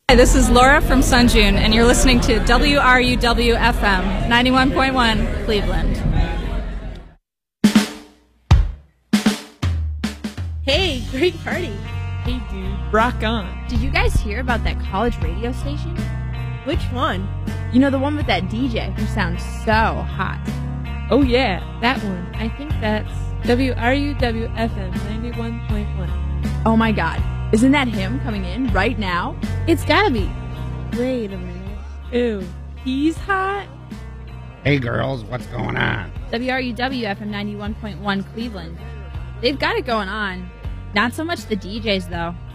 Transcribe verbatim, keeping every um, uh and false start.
Hi, this is Laura from Sunjune, and you're listening to W R U W F M ninety-one point one Cleveland. Hey, great party. Hey, dude, rock on. Did you guys hear about that college radio station? Which one? You know, the one with that D J who sounds so hot. Oh, yeah, that one. I think that's W R U W F M ninety-one point one. Oh, my God. Isn't that him coming in right now? It's gotta be. Wait a minute. Ew, he's hot? Hey, girls, what's going on? W R U W F M ninety-one point one Cleveland. They've got it going on. Not so much the D Js, though.